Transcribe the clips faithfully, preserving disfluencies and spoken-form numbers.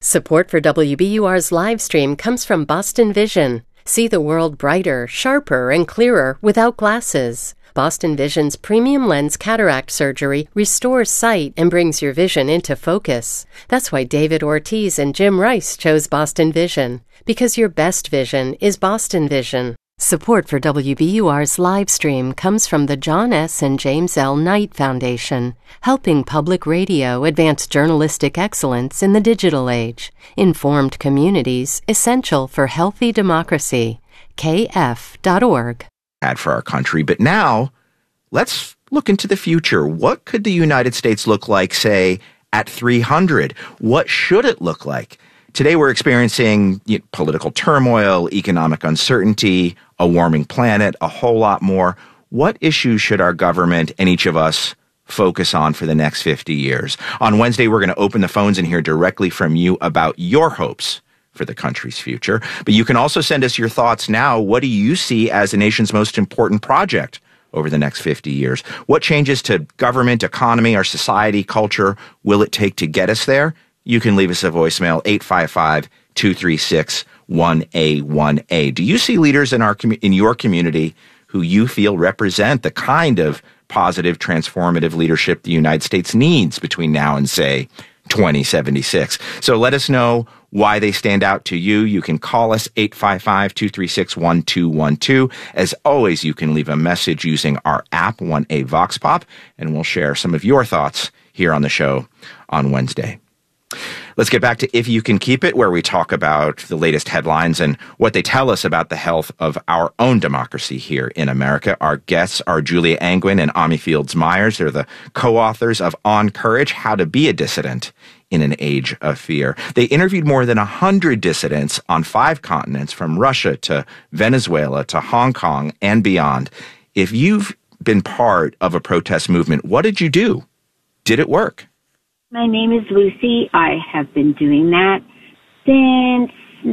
Support for W B U R's live stream comes from Boston Vision. See the world brighter, sharper, and clearer without glasses. Boston Vision's premium lens cataract surgery restores sight and brings your vision into focus. That's why David Ortiz and Jim Rice chose Boston Vision, because your best vision is Boston Vision. Support for W B U R's live stream comes from the John S. and James L. Knight Foundation, helping public radio advance journalistic excellence in the digital age. Informed communities, essential for healthy democracy. K F dot org. Had for our country, but now let's look into the future. What could the United States look like, say, at three hundred? What should it look like? Today we're experiencing you know, political turmoil, economic uncertainty, a warming planet, a whole lot more. What issues should our government and each of us focus on for the next fifty years? On Wednesday, we're going to open the phones and hear directly from you about your hopes for the country's future. But you can also send us your thoughts now. What do you see as the nation's most important project over the next fifty years? What changes to government, economy, our society, culture will it take to get us there? You can leave us a voicemail, eight five five, two three six, one A one A. Do you see leaders in our commu- in your community who you feel represent the kind of positive, transformative leadership the United States needs between now and, say, twenty seventy-six? So let us know why they stand out to you. You can call us, eight five five, two three six, one two one two. As always, you can leave a message using our app, one A Vox Pop, and we'll share some of your thoughts here on the show on Wednesday. Let's get back to If You Can Keep It, where we talk about the latest headlines and what they tell us about the health of our own democracy here in America. Our guests are Julia Angwin and Ami Fields Myers. They're the co-authors of On Courage, How to Be a Dissident in an Age of Fear. They interviewed more than one hundred dissidents on five continents, from Russia to Venezuela to Hong Kong and beyond. If you've been part of a protest movement, what did you do? Did it work? My name is Lucy. I have been doing that since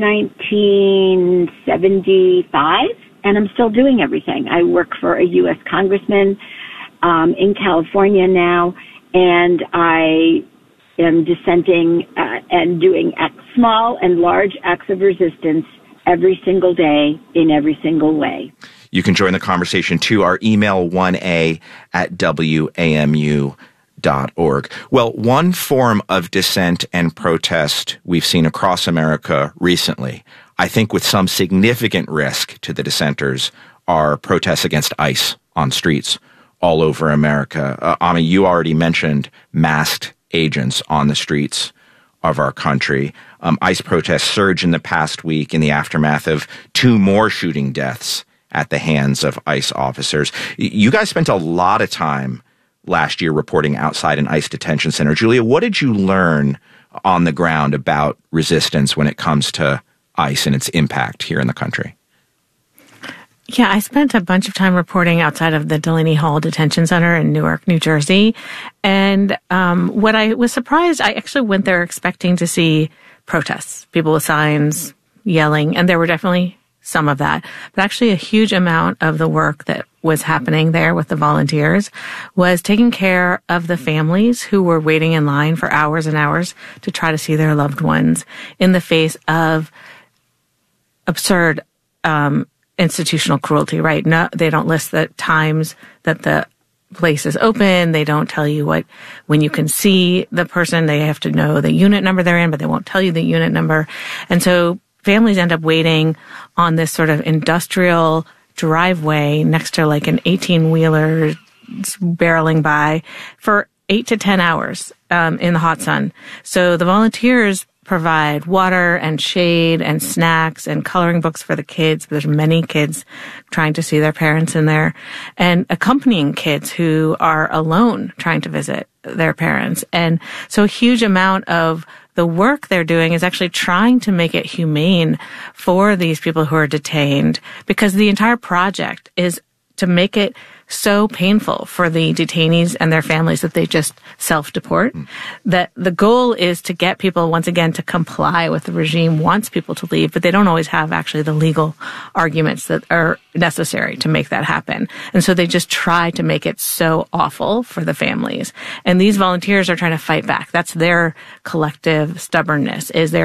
nineteen seventy-five, and I'm still doing everything. I work for a U S congressman um, in California now, and I am dissenting uh, and doing acts, small and large acts of resistance every single day in every single way. You can join the conversation too. Our email, one A at W A M U dot org. Well, one form of dissent and protest we've seen across America recently, I think with some significant risk to the dissenters, are protests against ICE on streets all over America. Uh, Ami, you already mentioned masked agents on the streets of our country. Um, ICE protests surged in the past week in the aftermath of two more shooting deaths at the hands of ICE officers. You guys spent a lot of time last year reporting outside an ICE detention center. Julia, what did you learn on the ground about resistance when it comes to ICE and its impact here in the country? Yeah, I spent a bunch of time reporting outside of the Delaney Hall Detention Center in Newark, New Jersey. And um, what I was surprised, I actually went there expecting to see protests, people with signs yelling, and there were definitely some of that. But actually a huge amount of the work that was happening there with the volunteers was taking care of the families who were waiting in line for hours and hours to try to see their loved ones in the face of absurd um, institutional cruelty, right? No, they don't list the times that the place is open. They don't tell you what, when you can see the person. They have to know the unit number they're in, but they won't tell you the unit number. And so families end up waiting on this sort of industrial driveway next to like an eighteen-wheeler barreling by for eight to ten hours um, in the hot sun. So the volunteers provide water and shade and snacks and coloring books for the kids. There's many kids trying to see their parents in there, and accompanying kids who are alone trying to visit their parents. And so a huge amount of the work they're doing is actually trying to make it humane for these people who are detained, because the entire project is to make it so painful for the detainees and their families that they just self-deport. Mm. That the goal is to get people, once again, to comply with the regime wants people to leave, but they don't always have actually the legal arguments that are necessary to make that happen. And so they just try to make it so awful for the families. And these volunteers are trying to fight back. That's their collective stubbornness, is they're